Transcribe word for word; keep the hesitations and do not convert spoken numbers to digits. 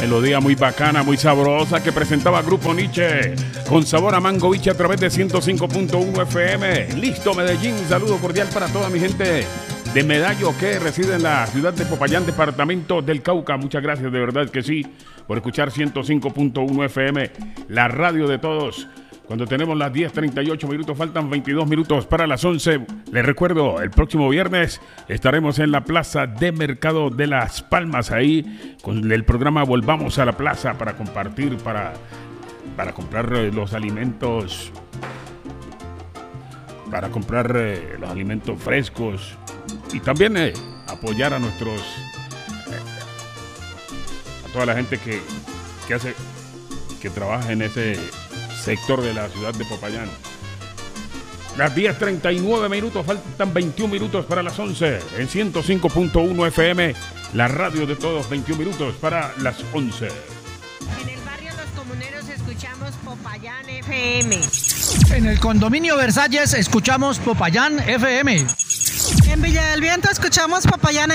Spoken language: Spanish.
melodía muy bacana, muy sabrosa que presentaba Grupo Nietzsche con sabor a mango biche a través de ciento cinco punto uno F M. Listo, Medellín, un saludo cordial para toda mi gente de Medallo que reside en la ciudad de Popayán, departamento del Cauca. Muchas gracias, de verdad que sí, por escuchar ciento cinco punto uno F M, la radio de todos. Cuando tenemos las diez treinta y ocho minutos, faltan veintidós minutos para las once. Les recuerdo, el próximo viernes estaremos en la Plaza de Mercado de Las Palmas, ahí con el programa Volvamos a la Plaza para compartir, para, para comprar los alimentos, para comprar eh, los alimentos frescos y también eh, apoyar a nuestros, eh, a toda la gente que, que hace, que trabaja en ese sector de la ciudad de Popayán. Las diez treinta y nueve minutos, faltan veintiún minutos para las once. En ciento cinco punto uno F M, la radio de todos, veintiún minutos para las once. En el barrio Los Comuneros escuchamos Popayán F M. En el condominio Versalles escuchamos Popayán F M. En Villa del Viento escuchamos Popayán